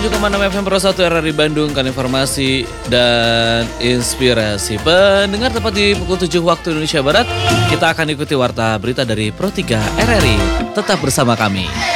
107,6 FM Pro 1 RRI Bandung kan informasi dan inspirasi. Pendengar tepat di pukul 7 waktu Indonesia Barat, kita akan ikuti warta berita dari Pro 3 RRI. Tetap bersama kami.